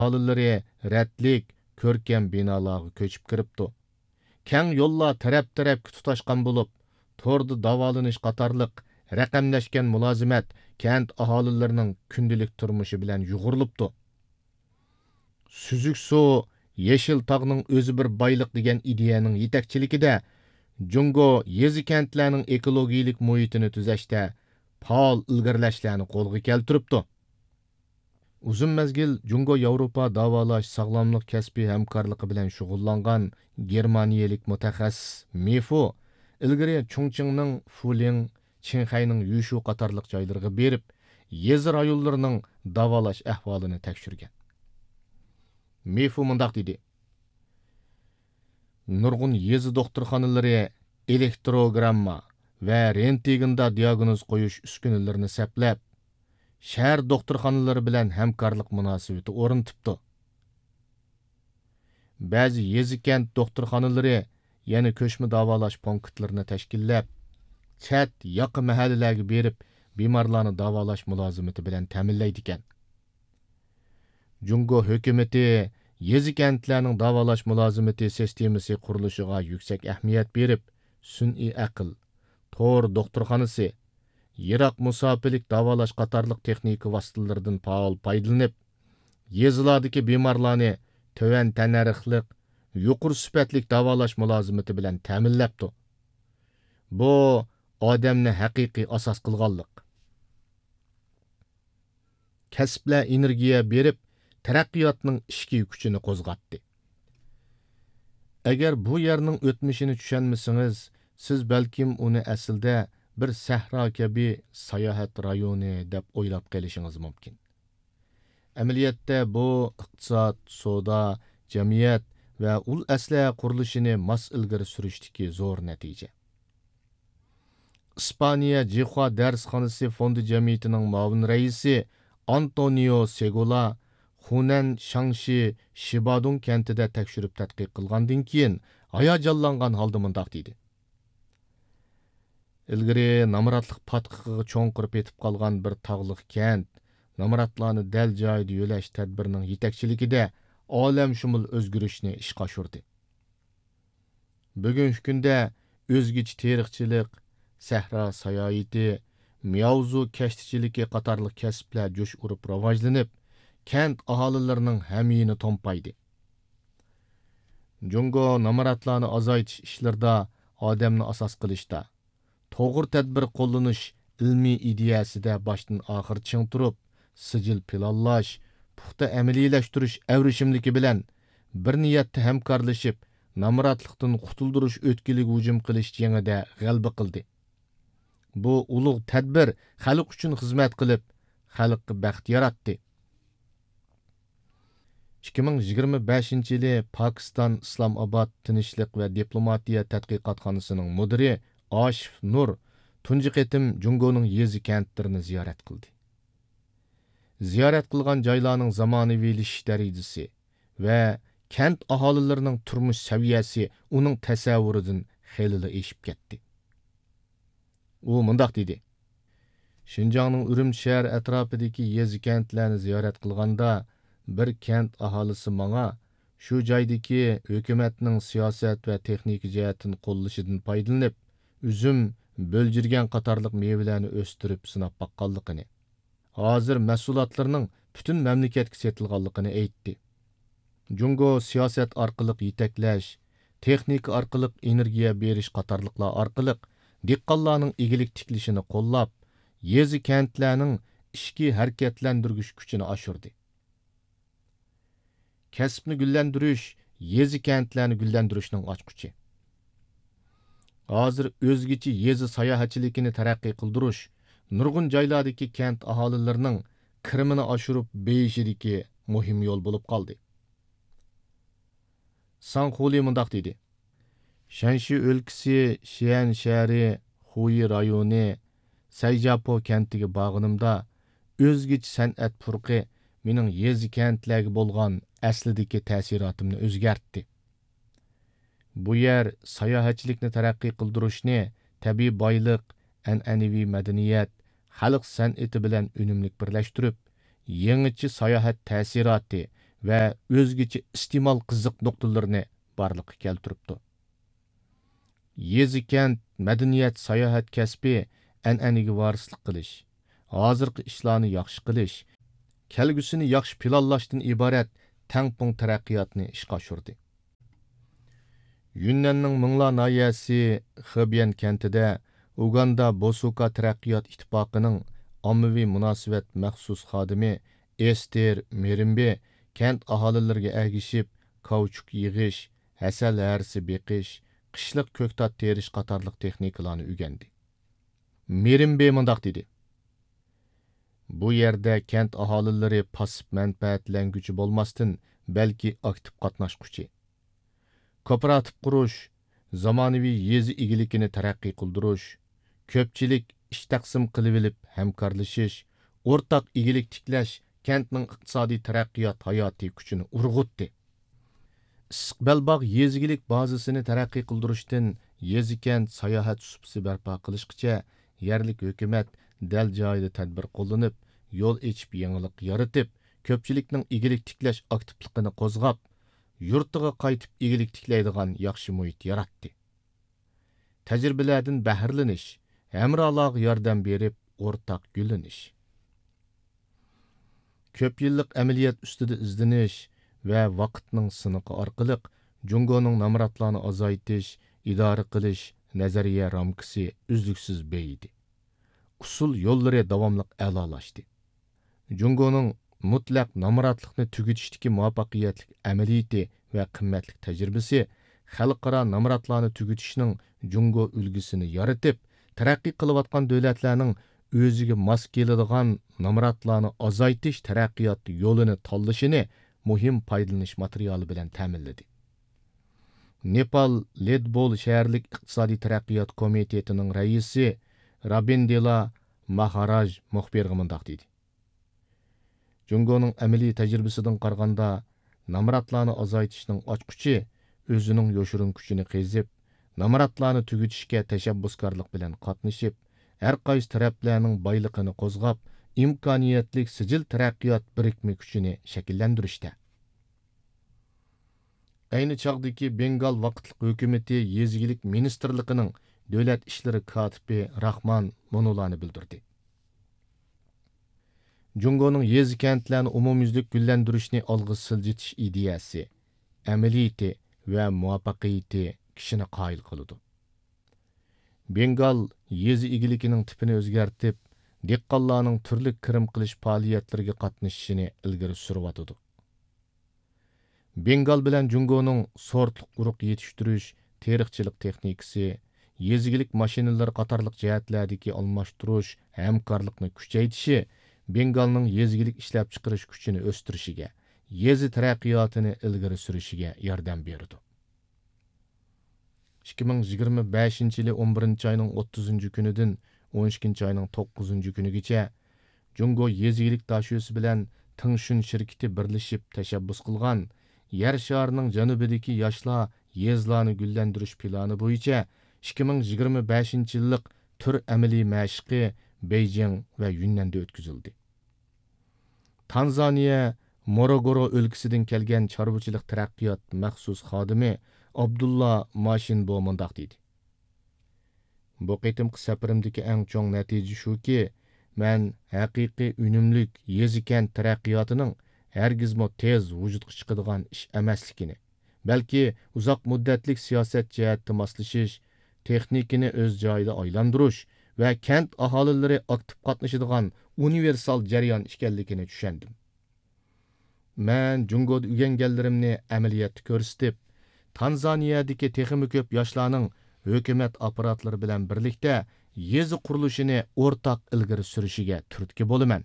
Aholileri rətlik, көркем binalarga көчүп kiripdi. Keng yo'llar taraf-tarafga tutashgan bo'lib, torda davolanish qatorliq raqamlashgan mulozimat kent aholilarining kundalik turmushi bilan yug'urilibdi. Süzük su, yeşil tağның o'zi bir boyliq degan ideyaning yetakchiligida Jungo yezi kentlarning ekologiyalik muhitini tuzashda faol ilgirlashlarni qo'lga keltiribdi. Uzun mezgil Jungo Yevropa davolash sog'lomlik kasbiy hamkorligi bilan shug'ullangan Germaniyalik mutaxassis Mifu ilgari Chongqingning Fuling, Qinghayning Yushu qatorliq joylarga berib, yezi rayonlarining davolash ahvolini tekshirgan. Mifu mundaq dedi: Nurg'un yezi doktorxonalari elektrogramma va rentgenda diagnoz qo'yish uskunalarini saplab, shahar doktorxonalari bilan hamkorlik munosabati o'rnatibdi. Ba'zi yezi kent doktorxonalari yana ko'chma davolash punktlarini tashkillab, chat yaqin mahallalarga berib, bemorlarni davolash mulozimati bilan ta'minlaydi ekan. Jungo hukumati yezi kentlarning davolash mulozimati sistemasi qurilishiga yuksak ahamiyat berib, sun'iy aql, tor doktorxonasi, yiroq musofirlik davolash qatorliq texnika vositalaridan faol foydalanib, yezilardagi bemorlarni töven tanarixliq, yuqori sifatlik davolash mulozimati bilan ta'minlabdi. Bu odamni haqiqiy asos qilganlik. Kasblar energiya berib, taraqqiyotning ishki kuchini qo'zg'atdi. Agar bu yerning o'tmishini tushunmasangiz, siz balkim uni aslida bir sahro kabi sayohat rayoni deb o'ylab qolishingiz mumkin. Amaliyotda bu iqtisod, savdo, jamiyat va ul asla qurilishini mos ilgari surishdagi zo'r natija. Ispaniya Jihua darsxonasi fondi jamiyatining muavin raisi Antonio Segula Hunan Shangshi Shibadun kentida tekshirib tadqiq qilgandan keyin hayajonlangan holda mundaq dedi: Ilgari namratliq patqiqiga cho'nqirib etib qolgan bir tog'liq kent namratlarni dal joyida yo'lash tadbirining yetakchiligida olamshumul o'zgarishni ishga oshirdi. Bugungi kunda o'zgacha tarixchilik, sahro sayohati, miyovzu kashtichiligi qatorliq kasblar jo'sh urib rivojlanib, kent aholilarining hamiyini to'mpaydi. Jungo namaratlarni azaytish ishlarida odamni asos qilishda, to'g'ri tadbir qo'llanish ilmiy ideyasida boshdan oxir ching turib, sijil planlash, puxta amaliylashtirish avrishimligi bilan bir niyatda hamkorlashib, namaratlikdan qutuldirish o'tkiliga hujum qilish jangida g'alaba qildi. Bu ulug' tadbir xalq uchun xizmat qilib, xalqqa baxt yaratdi. 2025-yili Pakistan Islomobod tinchlik va diplomatiya tadqiqotxonasining mudiri Ashif Nur tunji qitim Jungoning yezi kentlarini ziyorat qildi. Ziyorat qilgan joylarning zamonaviylashish darajasi va kent aholilarining turmush saviyasi uning tasavvuridan xeyli eshib ketdi. U mundaq dedi: Şinjanning Urumchi shahar atrofidagi yezi kentlarni ziyorat qilganda bir kent aholisi menga shu joydagi hukumatning siyosat va texnik jihatdan qo'llashidan foydalanib, uzum, bo'ljirgan qatorliq mevalarni o'stirib sinab baqqanligini, hozir mahsulotlarning butun mamlakatga setilganligini aytdi. Jungo siyosat orqali yetaklash, texnika orqali energiya berish qatorliqlar orqali diqqonlarning egilik tiklishini qo'llab, yezi kentlarning ishki harakatlantirgich kuchini oshirdi. Kasbni gullantirish yezi kentlarni gullantirishning ochquchi. Hozir o'zgacha yezi sayohatchiligini taraqqiy qildirish nurg'un joylardagi kent aholilarining kirimini oshirib beyishidagi muhim yo'l bo'lib qoldi. Sanxuli mundaq dedi: Shanshi o'lkasi Shian shahri Xuyi rayoni Sayjapo kentiga bag'inimda o'zgacha san'at purqi mening yezi kentlarga bo'lgan aslidagi ta'sirotimni o'zgartdi. Bu yer sayohatchilikni taraqqiy qildirishni, tabiiy boylik, an'anaviy madaniyat, xalq san'ati bilan unumlik birlashtirib, yangicha sayohat ta'siroti va o'zgacha iste'mol qiziq nuqtalarini barliqqa keltiribdi. Yezi kent madaniyat sayohat kasbi an'anaga varislik qilish, hozirgi ishlarni yaxshi qilish, kelgusini yaxshi planlashdan iborat tangpung taraqqiyotni ishga oshirdi. Yunnanning Mingla nahiyasi Xebian kentida Uganda Bosuka taraqqiyot ittifoqining ommaviy munosabat maxsus xodimi Ester Merimbe kent aholilariga ergishib, kauchuk yig'ish, hasal harisi beqish, qishliq ko'ktat terish qatorliq texnikalarni o'rgandi. Merimbe mundaq dedi: Bu yerda kent aholilari pasib manfaatlanguchi bo'lmasdan, balki aktiv qatnashquchi. Kooperativ qurish, zamonaviy yezi egiligini taraqqiy qildirish, ko'pchilik ish taqsim qilib olib hamkorlashish, o'rtaq egilik tiklash kentning iqtisodiy taraqqiyot hayotiy kuchini urg'utdi. Istiqbalbog' yezigilik bazasini taraqqiy qildirishdan yezi kent sayohat supsi barpo qilishgacha yerlik hukumat dal joyida tadbir qo'llanib, yo'l echib yangilik yaratib, ko'pchilikning egilik tiklash aktivligini qo'zg'ab, yurtiga qaytib egilik tiklaydigan yaxshi muhit yaratdi. Tajribalardan bahrlanish, hamrohlarga yordam berib, o'rtaq gullanish. Ko'p yillik amaliyot ustida izlanish va vaqtning siniqi orqali Jungoning namratlarni azaytish, idora qilish nazariya ramkasi uzluksiz beyidi. Usul yo'llari davomli a'lolashdi. Jungoning mutlaq namratlikni tugatishdagi muvaffaqiyatli amaliyati va qimmatli tajribasi xalqaro namratlarni tugatishning Jungo ulgusini yaratib, taraqqiy qilayotgan davlatlarning o'ziga mos keladigan namratlarni azaytish taraqqiyot yo'lini tanlashini muhim foydalanish materiali bilan ta'minladi. Nepal Ledbol shaharlik iqtisodiy taraqqiyot komitetining raisi Rabindela Maharaj muxbirga mundaq dedi: Jungoning amaliy tajribasidan qaraganda, namratlarni azaytishning ochquchi o'zining yo'shirin kuchini qezib, namratlarni tugatishga tashabbuskorlik bilan qatnashib, har qaysi taraflarning boyligini qo'zg'ab, imkoniyatli sijil taraqqiyot birikma kuchini shakllantirishda. Ayni chog'dagi Bengal vaqtliq hukumati yezigilik ministrligining davlat ishlari kotibi Rahman Monularni bildirdi. Jungoning yezi kentlarni umumyuzlik gullantirishni olg'a siljitish ideyasi, amaliyati va muvaffaqiyati kishini qoyil qiladi. Bengal yezi egiligining tipini o'zgartib, dehqonlarning turli kirim qilish faoliyatlariga qatnashishini ilgari suryotdi. Bengal bilan Jungoning sortliq urug' yetishtirish, teriqchilik texnikasi, yezigilik mashinalari qatorliq jihatlardagi almashtirish, hamkorlikni kuchaytirishi Bengalning yezigilik ishlab chiqarish kuchini o'stirishiga, yezi taraqqiyotini ilgari surishiga yordam berdi. 2025-yili 11-oyning 30-kunidan 12-oyning 9-kunigacha Jungo yezigilik tashiyosi bilan Tingshun shirkati birlashib tashabbus qilgan yer sharining janubidagi yoshlar yezlarni gullantirish plani bo'yicha 2025-yillik tur amaliy mashqi Beijing va Yunnanda o'tkazildi. Tanzaniya Morogoro o'lkasidan kelgan chorvachilik taraqqiyot maxsus xodimi Abdulla Mashinbo mundaq dedi: Bu qitimqi safarimdagi eng cho'ng natija shuki, men haqiqiy unumlik yezikan taraqqiyotining hargizmo tez vujudga chiqadigan ish emasligini, balki uzoq muddatlik siyosat jihatda moslashish, texnikani o'z joyida aylantirish va kent aholilari aktiv qatnashadigan universal jarayon ekanligini tushundim. Men Jungoda o'rganganlarimni amaliyotda ko'rsatib, Tanzaniyadagi texnik ko'p yoshlarning hukumat apparatlari bilan birlikda yezi qurilishini o'rtaq ilgari surishiga turtki bo'laman.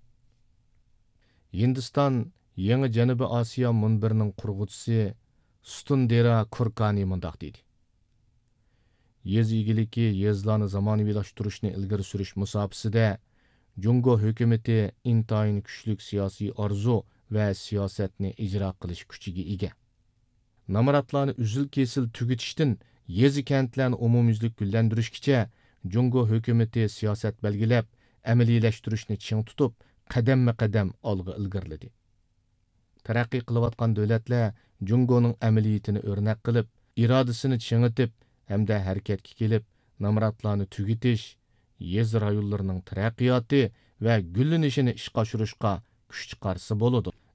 Hindiston Yangi Janubiy Osiyo munbirining qurg'uvchisi Sutundera Kurkani mundaq dedi: Yez egiligi yezlarni zamonaviylashtirish ilgari surish musobaqasida Jungo hukumati intayin kuchli siyosiy orzu va siyosatni ijro qilish kuchiga ega. Namratlarni uzil-kesil tugatishdan yezi kentlarni umumyuzlik gullantirishgacha Jungo hukumati siyosat belgilab, amaliylashtirishni ching tutib, qadamma-qadam olg'a ilgariladi. taraqqiy qilayotgan davlatlar Jungoning amaliyotini o'rnak qilib, irodasini chingitib hamda harakatga kelib, namratlarni tugitish, yez rayonlarining taraqqiyoti va gullanishini ishga oshirishga kuch chiqarsa bo'ladi.